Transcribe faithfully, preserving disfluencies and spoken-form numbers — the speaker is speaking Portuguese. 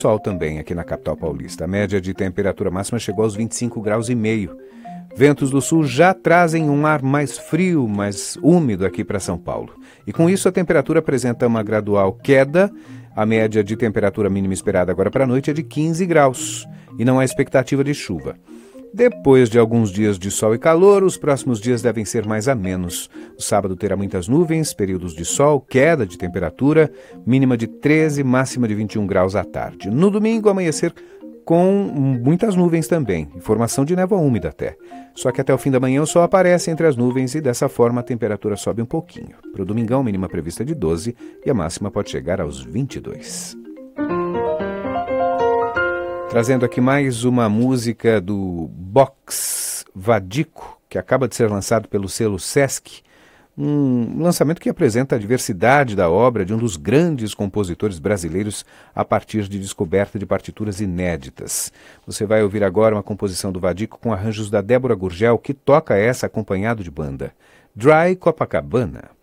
Sol também aqui na capital paulista. A média de temperatura máxima chegou aos vinte e cinco graus e meio. Ventos do sul já trazem um ar mais frio, mais úmido aqui para São Paulo. E com isso a temperatura apresenta uma gradual queda. A média de temperatura mínima esperada agora para a noite é de quinze graus e não há expectativa de chuva. Depois de alguns dias de sol e calor, os próximos dias devem ser mais amenos. O sábado terá muitas nuvens, períodos de sol, queda de temperatura, mínima de treze, máxima de vinte e um graus à tarde. No domingo, amanhecer com muitas nuvens também, e formação de névoa úmida até. Só que até o fim da manhã o sol aparece entre as nuvens e dessa forma a temperatura sobe um pouquinho. Para o domingão, a mínima prevista é de doze e a máxima pode chegar aos vinte e dois. Trazendo aqui mais uma música do Box Vadico, que acaba de ser lançado pelo selo Sesc, um lançamento que apresenta a diversidade da obra de um dos grandes compositores brasileiros a partir de descoberta de partituras inéditas. Você vai ouvir agora uma composição do Vadico com arranjos da Débora Gurgel, que toca essa acompanhado de banda. Dry Copacabana.